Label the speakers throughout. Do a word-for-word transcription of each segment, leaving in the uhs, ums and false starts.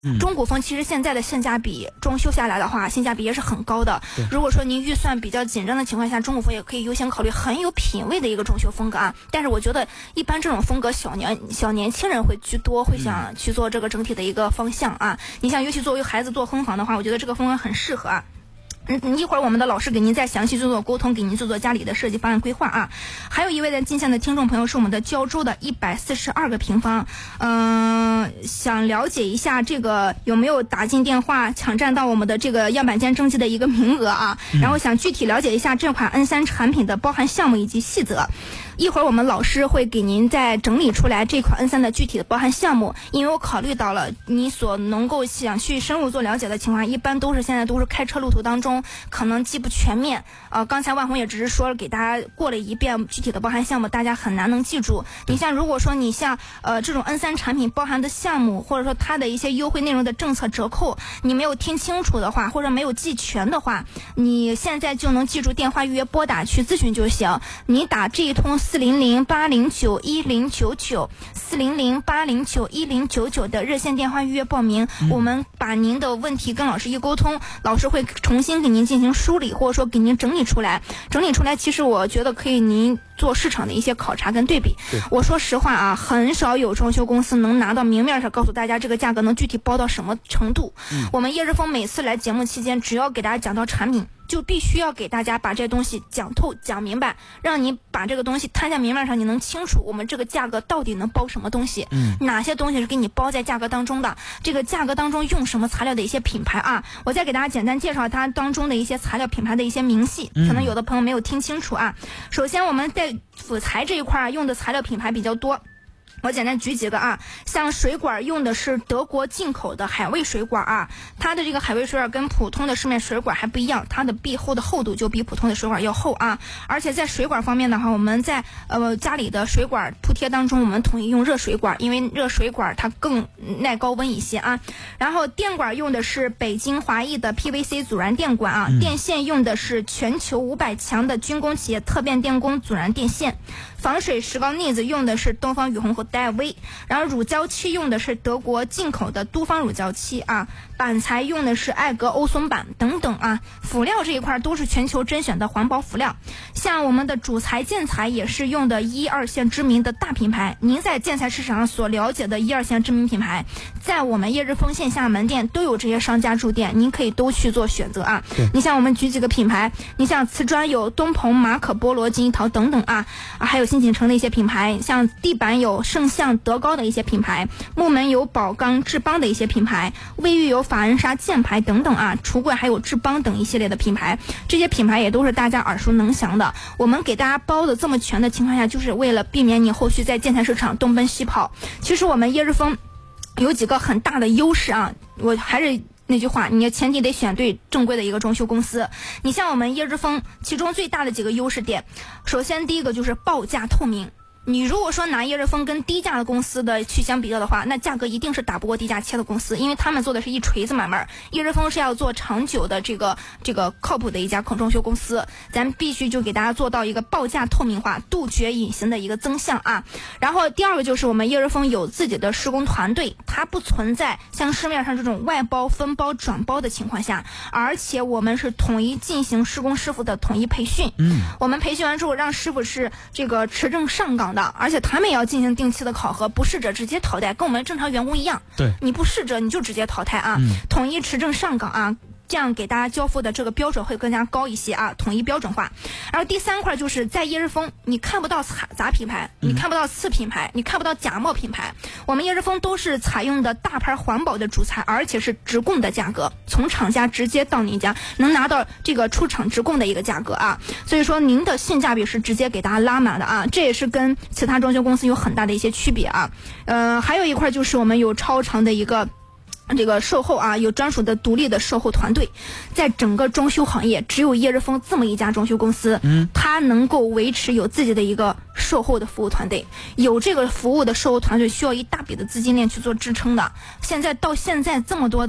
Speaker 1: 中古风其实现在的性价比装修下来的话，性价比也是很高的。如果说您预算比较紧张的情况下，中古风也可以优先考虑很有品位的一个装修风格啊。但是我觉得一般这种风格小年小年轻人会居多，会想去做这个整体的一个方向啊。你像尤其作为孩子做婚房的话，我觉得这个风格很适合啊。嗯，一会儿我们的老师给您再详细做做沟通，给您做做家里的设计方案规划啊。还有一位在进线的听众朋友是我们的胶州的一百四十二个平方，嗯、呃，想了解一下这个有没有打进电话抢占到我们的这个样板间征集的一个名额啊？然后想具体了解一下这款 N 三 产品的包含项目以及细则。一会儿我们老师会给您再整理出来这款 N 三 的具体的包含项目，因为我考虑到了你所能够想去深入做了解的情况，一般都是现在都是开车路途当中可能记不全面。呃，刚才万红也只是说了给大家过了一遍具体的包含项目，大家很难能记住。你像如果说你像呃这种 N 三 产品包含的项目，或者说它的一些优惠内容的政策折扣，你没有听清楚的话，或者没有记全的话，你现在就能记住电话预约拨打去咨询就行。你打这一通四零零八零九一零九九四零零八零九一零九九的热线电话预约报名、嗯、我们把您的问题跟老师一沟通，老师会重新给您进行梳理，或者说给您整理出来整理出来其实我觉得可以您做市场的一些考察跟对比。我说实话啊，很少有装修公司能拿到明面上告诉大家这个价格能具体包到什么程度、嗯、我们叶日峰每次来节目期间，只要给大家讲到产品，就必须要给大家把这东西讲透讲明白，让你把这个东西摊在明面上，你能清楚我们这个价格到底能包什么东西、嗯、哪些东西是给你包在价格当中的，这个价格当中用什么材料的一些品牌啊。我再给大家简单介绍它当中的一些材料品牌的一些明细，可能有的朋友没有听清楚啊。首先我们在辅材这一块用的材料品牌比较多，我简单举几个啊，像水管用的是德国进口的海味水管啊，它的这个海味水管跟普通的市面水管还不一样，它的壁厚的厚度就比普通的水管要厚啊。而且在水管方面的话，我们在呃家里的水管铺贴当中，我们统一用热水管，因为热水管它更耐高温一些啊。然后电管用的是北京华谊的 P V C 阻燃电管啊，嗯、电线用的是全球五百强的军工企业特变电工阻燃电线，防水石膏腻子用的是东方雨虹和戴威，然后乳胶漆用的是德国进口的都方乳胶漆啊，板材用的是艾格欧松板等等啊，辅料这一块都是全球甄选的环保辅料。像我们的主材建材也是用的一二线知名的大品牌，您在建材市场上所了解的一二线知名品牌，在我们叶日峰线下门店都有这些商家驻店，您可以都去做选择啊。你像我们举几个品牌，你像瓷砖有东鹏、马可波罗、金一陶等等啊，啊还有新锦城的一些品牌，像地板有圣象、德高的一些品牌，木门有宝钢、志邦的一些品牌，卫浴有法恩莎、箭牌等等啊，橱柜还有志邦等一系列的品牌，这些品牌也都是大家耳熟能详的。我们给大家包的这么全的情况下，就是为了避免你后续在建材市场东奔西跑。其实我们叶日峰有几个很大的优势啊，我还是那句话，你前提得选对正规的一个装修公司。你像我们叶日峰其中最大的几个优势点，首先第一个就是报价透明。你如果说拿叶日峰跟低价的公司的去相比较的话，那价格一定是打不过低价切的公司，因为他们做的是一锤子买卖，叶日峰是要做长久的这个这个靠谱的一家装修公司，咱必须就给大家做到一个报价透明化，杜绝隐形的一个增项啊。然后第二个就是我们叶日峰有自己的施工团队，它不存在像市面上这种外包分包转包的情况下，而且我们是统一进行施工师傅的统一培训。嗯，我们培训完之后让师傅是这个持证上岗的，而且他们也要进行定期的考核，不适者直接淘汰，跟我们正常员工一样。对，你不适者你就直接淘汰啊，嗯、统一持证上岗啊。这样给大家交付的这个标准会更加高一些啊，统一标准化。然后第三块就是在叶日峰你看不到杂杂品牌，你看不到次品牌，你看不到假冒品牌，我们叶日峰都是采用的大牌环保的主材，而且是直供的价格，从厂家直接到您家能拿到这个出厂直供的一个价格啊，所以说您的性价比是直接给大家拉满的啊，这也是跟其他装修公司有很大的一些区别啊。呃，还有一块就是我们有超长的一个这个售后啊，有专属的独立的售后团队，在整个装修行业只有叶日峰这么一家装修公司，嗯，它能够维持有自己的一个售后的服务团队，有这个服务的售后团队需要一大笔的资金链去做支撑的。现在到现在这么多的大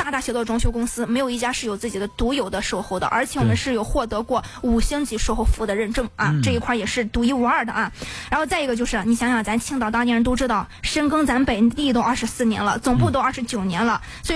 Speaker 1: 大大小小的装修公司，没有一家是有自己的独有的售后的，而且我们是有获得过五星级售后服务的认证啊，这一块也是独一无二的啊。然后再一个就是，你想想，咱青岛当地人都知道，深耕咱本地都二十四年了，总部都二十九年了，所以